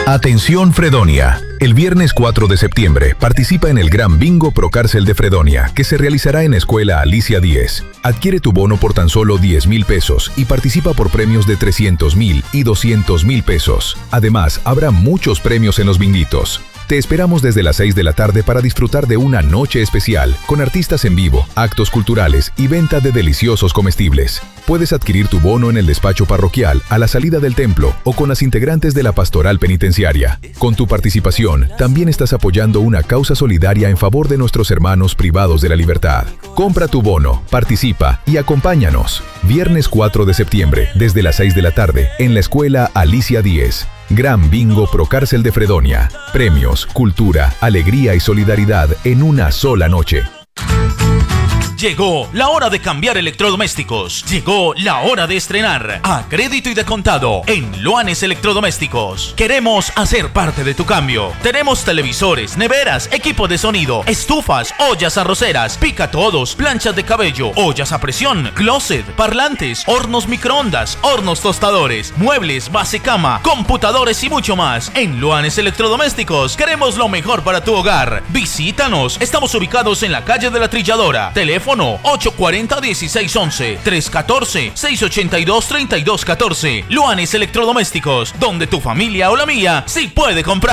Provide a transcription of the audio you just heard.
Atención Fredonia. El viernes 4 de septiembre participa en el Gran Bingo Procárcel de Fredonia, que se realizará en Escuela Alicia 10. Adquiere tu bono por tan solo 10,000 pesos y participa por premios de 300,000 y 200,000 pesos. Además, habrá muchos premios en los binguitos. Te esperamos desde las 6 de la tarde para disfrutar de una noche especial, con artistas en vivo, actos culturales y venta de deliciosos comestibles. Puedes adquirir tu bono en el despacho parroquial, a la salida del templo o con las integrantes de la pastoral penitenciaria. Con tu participación, también estás apoyando una causa solidaria en favor de nuestros hermanos privados de la libertad. Compra tu bono, participa y acompáñanos. Viernes 4 de septiembre, desde las 6 de la tarde, en la Escuela Alicia 10. Gran Bingo Procárcel de Fredonia. Premios, cultura, alegría y solidaridad en una sola noche. Llegó la hora de cambiar electrodomésticos. Llegó la hora de estrenar a crédito y de contado en Loanes Electrodomésticos. Queremos hacer parte de tu cambio. Tenemos televisores, neveras, equipo de sonido, estufas, ollas arroceras, pica todos, planchas de cabello, ollas a presión, closet, parlantes, hornos microondas, hornos tostadores, muebles, base cama, computadores y mucho más. En Loanes Electrodomésticos queremos lo mejor para tu hogar. Visítanos. Estamos ubicados en la calle de la Trilladora. Teléfono 840-1611, 314-682-3214. Loanes Electrodomésticos, donde tu familia o la mía sí puede comprar.